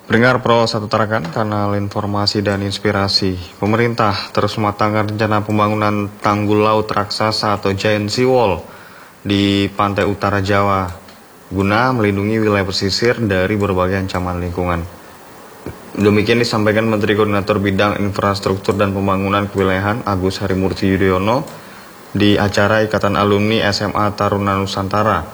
Pendengar Pro 1 Tarakan, kanal informasi dan inspirasi. Pemerintah terus mematangkan rencana pembangunan tanggul laut raksasa atau Giant Sea Wall di pantai utara Jawa guna melindungi wilayah pesisir dari berbagai ancaman lingkungan. Demikian disampaikan Menteri Koordinator Bidang Infrastruktur dan Pembangunan Kewilayahan Agus Harimurti Yudhoyono di acara Ikatan Alumni SMA Taruna Nusantara,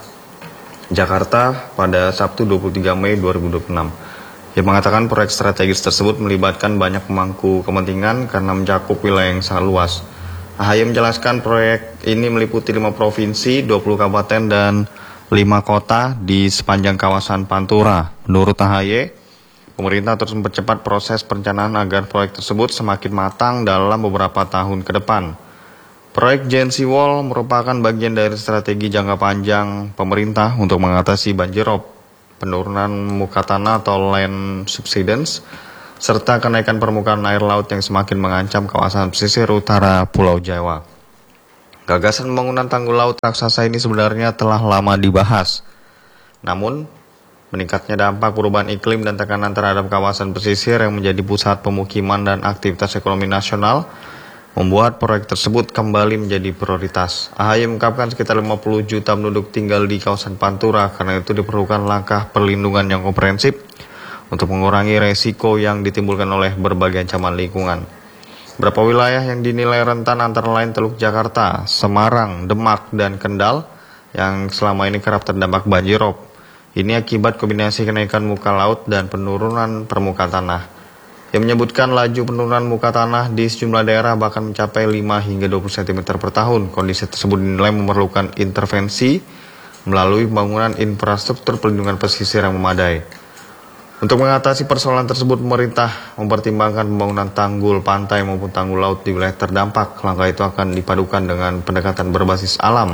Jakarta pada Sabtu 23 Mei 2026. Ia mengatakan proyek strategis tersebut melibatkan banyak pemangku kepentingan karena mencakup wilayah yang sangat luas. AHY menjelaskan proyek ini meliputi 5 provinsi, 20 kabupaten, dan 5 kota di sepanjang kawasan Pantura. Menurut AHY, pemerintah terus mempercepat proses perencanaan agar proyek tersebut semakin matang dalam beberapa tahun ke depan. Proyek Giant Sea Wall merupakan bagian dari strategi jangka panjang pemerintah untuk mengatasi banjirop, penurunan muka tanah atau land subsidence, serta kenaikan permukaan air laut yang semakin mengancam kawasan pesisir utara Pulau Jawa. Gagasan pembangunan tanggul laut raksasa ini sebenarnya telah lama dibahas. Namun, meningkatnya dampak perubahan iklim dan tekanan terhadap kawasan pesisir yang menjadi pusat pemukiman dan aktivitas ekonomi nasional membuat proyek tersebut kembali menjadi prioritas. AHY mengungkapkan sekitar 50 juta penduduk tinggal di kawasan Pantura, karena itu diperlukan langkah perlindungan yang komprehensif untuk mengurangi resiko yang ditimbulkan oleh berbagai ancaman lingkungan. Beberapa wilayah yang dinilai rentan antara lain Teluk Jakarta, Semarang, Demak, dan Kendal yang selama ini kerap terdampak banjirop. Ini akibat kombinasi kenaikan muka laut dan penurunan permukaan tanah. Yang menyebutkan laju penurunan muka tanah di sejumlah daerah bahkan mencapai 5 hingga 20 cm per tahun. Kondisi tersebut dinilai memerlukan intervensi melalui pembangunan infrastruktur pelindungan pesisir yang memadai. Untuk mengatasi persoalan tersebut, pemerintah mempertimbangkan pembangunan tanggul pantai maupun tanggul laut di wilayah terdampak. Langkah itu akan dipadukan dengan pendekatan berbasis alam,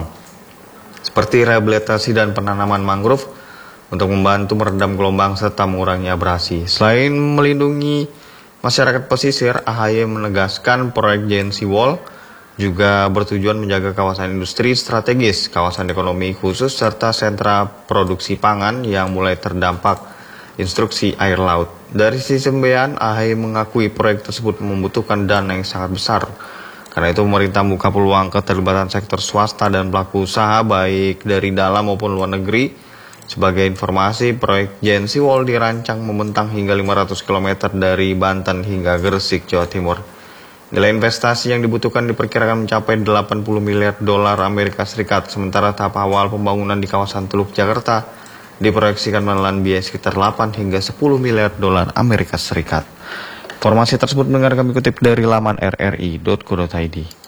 seperti rehabilitasi dan penanaman mangrove untuk membantu meredam gelombang serta mengurangi abrasi. Selain melindungi masyarakat pesisir, AHY menegaskan proyek Giant Sea Wall juga bertujuan menjaga kawasan industri strategis, kawasan ekonomi khusus, serta sentra produksi pangan yang mulai terdampak instruksi air laut. Dari sisi pembiayaan, AHY mengakui proyek tersebut membutuhkan dana yang sangat besar. Karena itu pemerintah membuka peluang keterlibatan sektor swasta dan pelaku usaha baik dari dalam maupun luar negeri. Sebagai informasi, proyek Giant Sea Wall dirancang membentang hingga 500 km dari Banten hingga Gresik, Jawa Timur. Nilai investasi yang dibutuhkan diperkirakan mencapai 80 miliar dolar Amerika Serikat, sementara tahap awal pembangunan di kawasan Teluk Jakarta diproyeksikan menelan biaya sekitar 8 hingga 10 miliar dolar Amerika Serikat. Informasi tersebut kami kutip dari laman rri.co.id.